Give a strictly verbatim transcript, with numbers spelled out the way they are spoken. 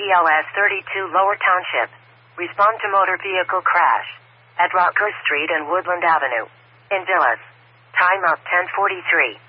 L S thirty-two Lower Township. Respond to motor vehicle crash at Rutgers Street and Woodland Avenue in Villas. Time up ten forty-three.